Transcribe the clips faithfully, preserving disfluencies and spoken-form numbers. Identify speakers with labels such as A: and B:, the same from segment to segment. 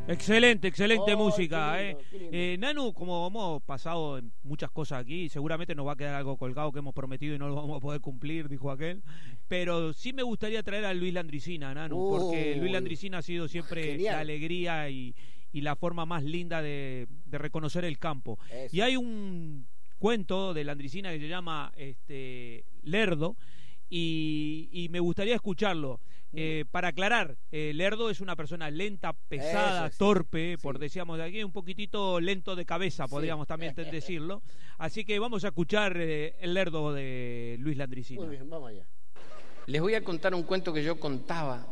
A: Excelente, excelente
B: Ay,
A: música.
B: qué lindo,
A: eh.
B: qué lindo.
A: Eh, Nanu, como hemos pasado en muchas cosas aquí, seguramente nos va a quedar algo colgado que hemos prometido y no lo vamos a poder cumplir, dijo aquel. Pero sí me gustaría traer a Luis Landricina, Nanu, porque Luis
B: Uy,
A: Landricina ha sido siempre
B: genial.
A: la alegría y, y la forma más linda de, de reconocer el campo.
B: Eso.
A: Y hay un cuento de Landricina que se llama este, Lerdo, y, y me gustaría escucharlo. Eh, para aclarar, eh, Lerdo es una persona lenta, pesada,
B: Eso, sí,
A: torpe,
B: sí.
A: por decíamos de aquí, un poquitito lento de cabeza, podríamos
B: Sí.
A: también decirlo. Así que vamos a escuchar eh, el Lerdo de Luis Landricina.
B: Muy bien, vamos allá.
C: Les voy a contar un cuento que yo contaba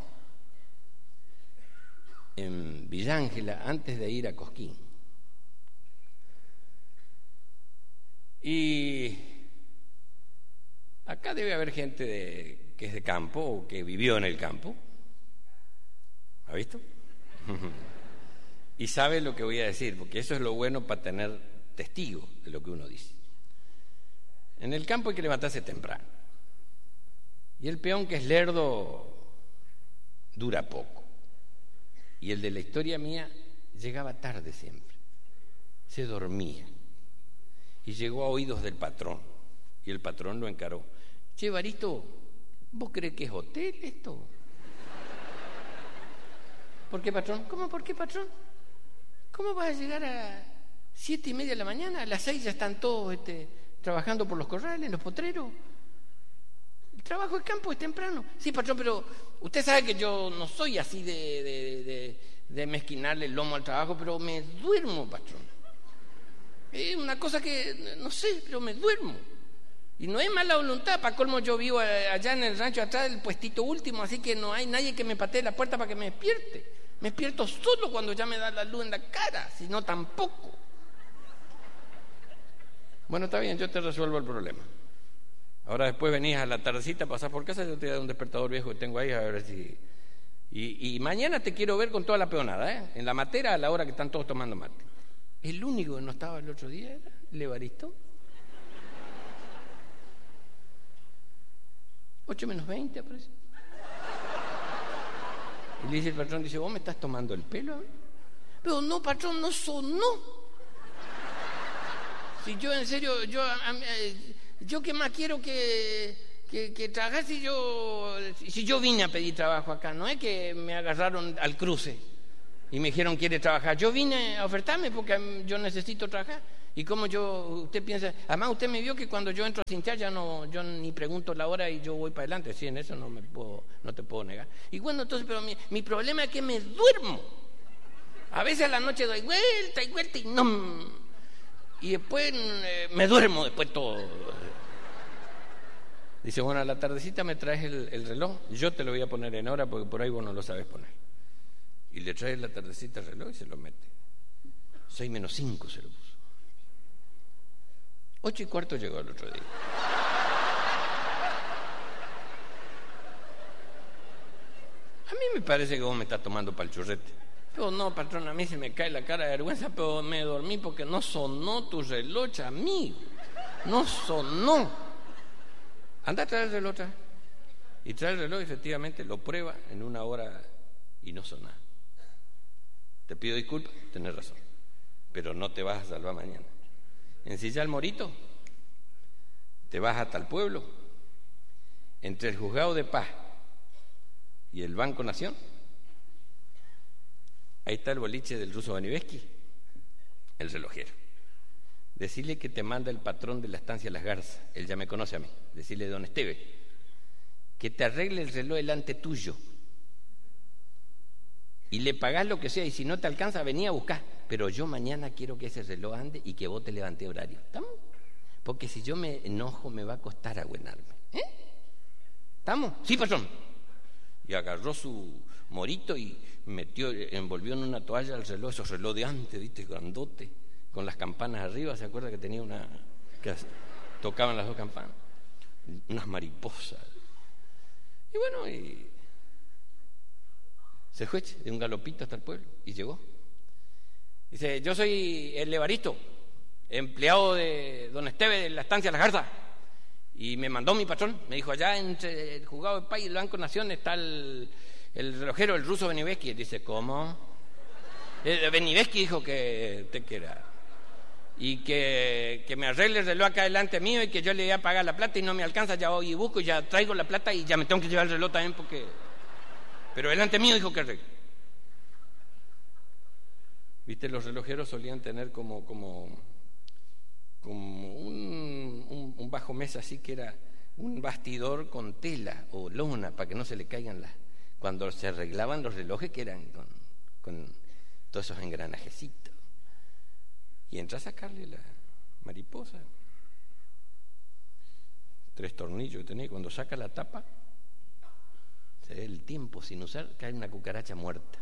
C: en Villa Ángela antes de ir a Cosquín. Y acá debe haber gente de, que es de campo o que vivió en el campo. ¿Ha visto? Y sabe lo que voy a decir, porque eso es lo bueno para tener testigo de lo que uno dice. En el campo hay que levantarse temprano. Y el peón que es lerdo dura poco. Y el de la historia mía llegaba tarde siempre. Se dormía. Y llegó a oídos del patrón. Y el patrón lo encaró. Che, Evaristo, ¿vos crees que es hotel esto? ¿Por qué, patrón? ¿Cómo por qué, patrón? ¿Cómo vas a llegar a siete y media de la mañana? A las seis ya están todos este, trabajando por los corrales, los potreros. El trabajo de campo es temprano. Sí, patrón, pero usted sabe que yo no soy así de, de, de, de mezquinarle el lomo al trabajo, pero me duermo, patrón. Es una cosa que, no sé, pero me duermo. Y no es mala voluntad, para colmo yo vivo allá en el rancho atrás del puestito último, así que no hay nadie que me patee la puerta para que me despierte. Me despierto solo cuando ya me da la luz en la cara, si no tampoco. Bueno, está bien, yo te resuelvo el problema. Ahora después venís a la tardecita, pasás por casa, yo te doy un despertador viejo que tengo ahí, a ver si... Y, y mañana te quiero ver con toda la peonada, ¿eh? En la matera a la hora que están todos tomando mate. El único que no estaba el otro día era el Evaristo. Ocho menos veinte, aparece. Y le dice el patrón, dice, ¿vos me estás tomando el pelo? Pero no, patrón, no sonó. Si yo, en serio, yo, a, a, yo qué más quiero que, que, que trabajar si yo, si yo vine a pedir trabajo acá, no es que me agarraron al cruce y me dijeron, ¿quiere trabajar? Yo vine a ofertarme porque yo necesito trabajar. Y como yo, usted piensa, además usted me vio que cuando yo entro a cintear ya no, yo ni pregunto la hora y yo voy para adelante, sí, en eso no me puedo, no te puedo negar. Y bueno, entonces, pero mi, mi problema es que me duermo. A veces a la noche doy vuelta y vuelta y no, y después eh, me duermo después todo. Dice, bueno, a la tardecita me traes el, el reloj, yo te lo voy a poner en hora porque por ahí vos no lo sabes poner. Y le traes la tardecita el reloj y se lo mete. Seis menos cinco se lo puso. Ocho y cuarto llegó el otro día. A mí me parece que vos me estás tomando pa'l churrete. Pero no, patrón, a mí se me cae la cara de vergüenza, pero me dormí porque no sonó tu reloj, amigo. No sonó. Anda a traer el reloj, trae. Y trae el reloj, efectivamente, lo prueba en una hora y no sonó. Te pido disculpas, tenés razón. Pero no te vas a salvar mañana. Ensilla el morito, te vas hasta el pueblo, entre el juzgado de paz y el Banco Nación, ahí está el boliche del ruso Baniveski, el relojero. Decirle que te manda el patrón de la estancia Las Garzas, él ya me conoce a mí, decirle don Esteve, que te arregle el reloj delante tuyo y le pagás lo que sea, y si no te alcanza, vení a buscar. Pero yo mañana quiero que ese reloj ande y que vos te levantes horario. ¿Estamos? Porque si yo me enojo me va a costar agüenarme. ¿Eh? ¿Estamos? Sí, patrón. Y agarró su morito y metió, envolvió en una toalla el reloj, esos reloj de antes, ¿viste? Grandote, con las campanas arriba. ¿Se acuerda que tenía una... que tocaban las dos campanas? Unas mariposas. Y bueno, y... se fue de un galopito hasta el pueblo y llegó. Dice, yo soy el Evaristo, empleado de don Esteve de la estancia Las Garzas. Y me mandó mi patrón, me dijo, allá entre el juzgado de paz y el Banco Nación está el, el relojero, el ruso Beniveski. Dice, ¿cómo? Eh, Beniveski dijo que te quiera. Y que, que me arregle el reloj acá delante mío y que yo le voy a pagar la plata y no me alcanza, ya voy y busco y ya traigo la plata y ya me tengo que llevar el reloj también porque... Pero delante mío dijo que arregle. Viste, los relojeros solían tener como, como, como un, un, un bajo mesa así que era un bastidor con tela o lona para que no se le caigan las... Cuando se arreglaban los relojes que eran con, con todos esos engranajecitos. Y entra a sacarle la mariposa. Tres tornillos que tenía. Cuando saca la tapa, se ve el tiempo sin usar, cae una cucaracha muerta.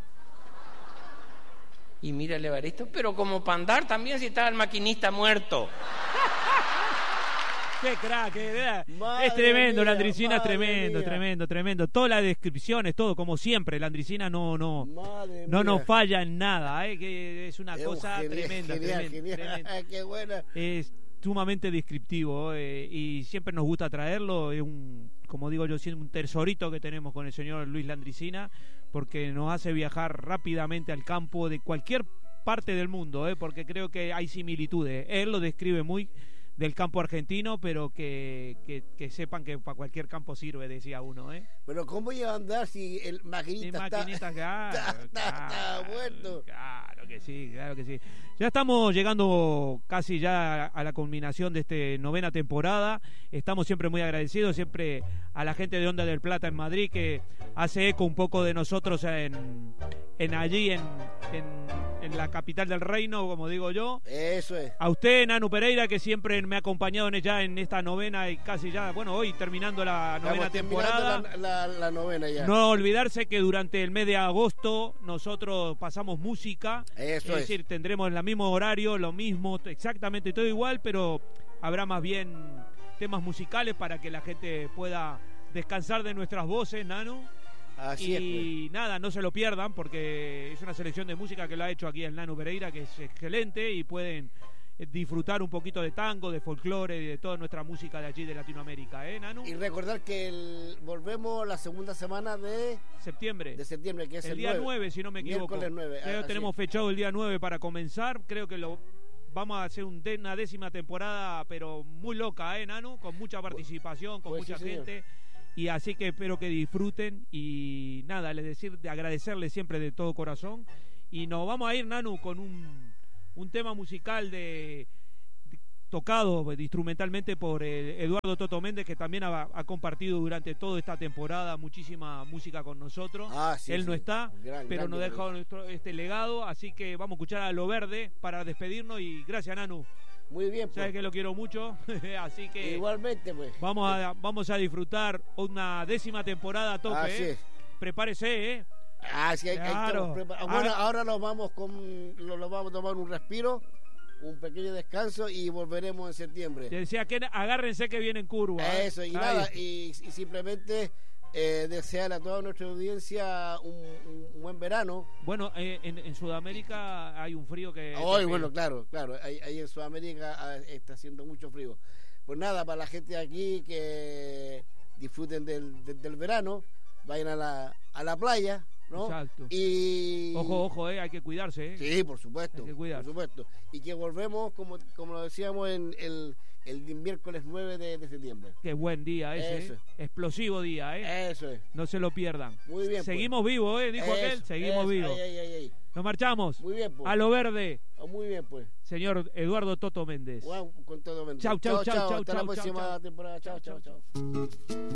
C: Y mira el Evaristo, pero como para andar también si estaba el maquinista muerto.
A: Qué crack, qué, es tremendo, la Landricina es tremendo,
B: mía.
A: tremendo, tremendo. Todas las descripciones, todo como siempre, la Landricina no, no, no nos falla en nada, ¿eh? Que es una
B: es
A: cosa
B: genial,
A: tremenda,
B: genial,
A: tremenda,
B: genial.
A: tremenda.
B: Qué buena.
A: Es sumamente descriptivo eh, y siempre nos gusta traerlo. Es un, como digo yo, un tesorito que tenemos con el señor Luis Landricina, porque nos hace viajar rápidamente al campo de cualquier parte del mundo, eh, porque creo que hay similitudes. Él lo describe muy del campo argentino, pero que, que, que sepan que para cualquier campo sirve, decía uno, ¿eh?
B: Pero ¿cómo iba a andar si el maquinista,
A: Sí, maquinista,
B: está,
A: claro,
B: está, está,
A: claro,
B: está muerto?
A: Claro que sí, claro que sí. Ya estamos llegando casi ya a la culminación de esta novena temporada. Estamos siempre muy agradecidos, siempre a la gente de Onda del Plata en Madrid, que hace eco un poco de nosotros en, en allí, en, en, en la capital del reino, como digo yo.
B: Eso es.
A: A usted, Nanu Pereira, que siempre me ha acompañado en ya en esta novena y casi ya, bueno, hoy terminando la novena
B: Estamos
A: temporada.
B: terminando La, la, la novena ya.
A: No olvidarse que durante el mes de agosto nosotros pasamos música.
B: Eso
A: es
B: es.
A: decir, tendremos el mismo horario, lo mismo, exactamente todo igual, pero habrá más bien temas musicales para que la gente pueda descansar de nuestras voces, Nanu.
B: Así
A: y
B: es, pues.
A: nada, no se lo pierdan porque es una selección de música que lo ha hecho aquí el Nanu Pereira, que es excelente, y pueden disfrutar un poquito de tango, de folclore y de toda nuestra música de allí de Latinoamérica, ¿eh, Nanu?
B: Y recordar que el, volvemos la segunda semana de
A: Septiembre.
B: de septiembre, que es
A: el,
B: el
A: día
B: nueve,
A: nueve, si no me equivoco.
B: Miércoles nueve.
A: Creo que tenemos fechado el día nueve para comenzar. Creo que lo vamos a hacer un de, una décima temporada, pero muy loca, ¿eh, Nanu? Con mucha participación, con
B: pues
A: mucha
B: sí,
A: gente. Y así que espero que disfruten. Y nada, les decir, de agradecerles siempre de todo corazón. Y nos vamos a ir, Nanu, con un, un tema musical de... tocado instrumentalmente por eh, Eduardo Toto Méndez, que también ha, ha compartido durante toda esta temporada muchísima música con nosotros.
B: Ah, sí,
A: Él
B: sí.
A: no está,
B: Gran,
A: pero
B: gran
A: nos ha dejado
B: guitarrista.
A: nuestro, este legado, así que vamos a escuchar a Lo Verde para despedirnos y gracias, Nanu.
B: Muy bien, pues.
A: Sabes que lo quiero mucho, así que
B: Igualmente, pues.
A: vamos a, vamos a disfrutar una décima temporada a tope.
B: Así
A: ¿eh?
B: es.
A: Prepárese, ¿eh?
B: Ah, sí, hay, hay
A: Claro.
B: estamos preparados. Bueno,
A: Ah.
B: ahora nos vamos con, lo, lo vamos a tomar un respiro, un pequeño descanso y volveremos en septiembre.
A: Te decía que agárrense que viene en curva. ¿eh?
B: Eso, y
A: Ahí
B: nada,
A: está.
B: y, y simplemente eh, desear a toda nuestra audiencia un, un- un buen verano.
A: Bueno, eh, en, en Sudamérica hay un frío que...
B: Hoy,
A: que-
B: bueno, claro, claro, ahí, ahí en Sudamérica ah, está haciendo mucho frío. Pues nada, para la gente de aquí que disfruten del, del, del verano, vayan a la, a la playa, ¿no?
A: Exacto.
B: Y...
A: Ojo, ojo, eh, hay que cuidarse. Eh.
B: Sí, por supuesto,
A: Hay que cuidarse.
B: por supuesto. Y que volvemos, como, como lo decíamos, en el, el miércoles nueve de, de septiembre.
A: Qué buen día ese.
B: Eso.
A: eh. Explosivo día, ¿eh?
B: Eso es.
A: No se lo pierdan.
B: Muy bien, pues.
A: Seguimos vivos, ¿eh? Dijo
B: Eso,
A: aquel. Seguimos
B: eso,
A: vivos.
B: ay, ay, ay, ay.
A: Nos marchamos.
B: Muy bien, pues.
A: A Lo Verde,
B: Oh, muy bien, pues.
A: señor Eduardo Toto Méndez.
B: Wow, con todo.
A: Chau, chau, chau, chau,
B: Hasta
A: chau,
B: la próxima
A: chau, chau.
B: temporada. Chao, chao, chao.